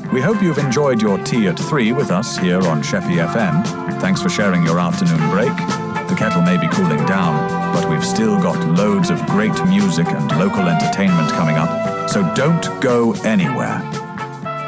We hope you've enjoyed your tea at 3 with us here on Sheppey FM. Thanks for sharing your afternoon break. The kettle may be cooling down, but we've still got loads of great music and local entertainment coming up, so don't go anywhere.